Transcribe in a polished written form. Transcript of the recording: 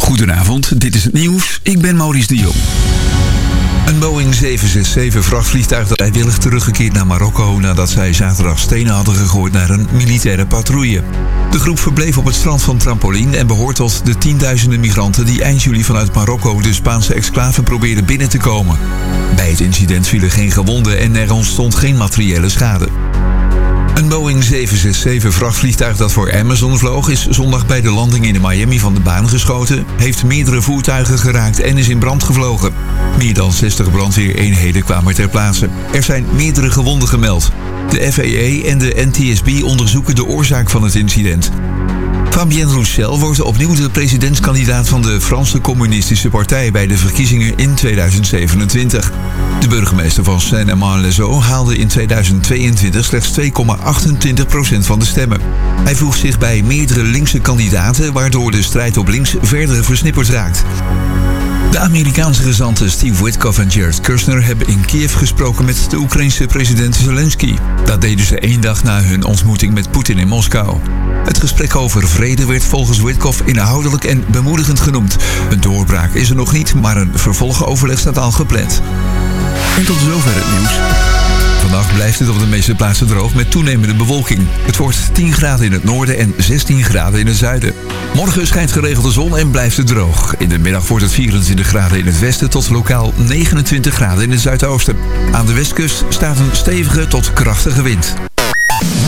Goedenavond, dit is het nieuws. Ik ben Maurice de Jong. Een Boeing 767 vrachtvliegtuig dat vrijwillig teruggekeerd naar Marokko nadat zij zaterdag stenen hadden gegooid naar een militaire patrouille. De groep verbleef op het strand van Trampolin en behoort tot de tienduizenden migranten die eind juli vanuit Marokko de Spaanse exclave probeerden binnen te komen. Bij het incident vielen geen gewonden en er ontstond geen materiële schade. Een Boeing 767 vrachtvliegtuig dat voor Amazon vloog is zondag bij de landing in Miami van de baan geschoten, heeft meerdere voertuigen geraakt en is in brand gevlogen. Meer dan 60 brandweereenheden kwamen ter plaatse. Er zijn meerdere gewonden gemeld. De FAA en de NTSB onderzoeken de oorzaak van het incident. Fabien Roussel wordt opnieuw de presidentskandidaat van de Franse Communistische Partij bij de verkiezingen in 2027. De burgemeester van Saint-Amand-les-Eaux haalde in 2022 slechts 2,28% van de stemmen. Hij voegt zich bij meerdere linkse kandidaten, waardoor de strijd op links verder versnipperd raakt. De Amerikaanse gezanten Steve Witkoff en Jared Kushner hebben in Kiev gesproken met de Oekraïense president Zelensky. Dat deden ze 1 dag na hun ontmoeting met Poetin in Moskou. Het gesprek over vrede werd volgens Witkoff inhoudelijk en bemoedigend genoemd. Een doorbraak is er nog niet, maar een vervolgoverleg staat al gepland. En tot zover het nieuws. Vandaag blijft het op de meeste plaatsen droog met toenemende bewolking. Het wordt 10 graden in het noorden en 16 graden in het zuiden. Morgen schijnt geregeld de zon en blijft het droog. In de middag wordt het 24 graden in het westen tot lokaal 29 graden in het zuidoosten. Aan de westkust staat een stevige tot krachtige wind.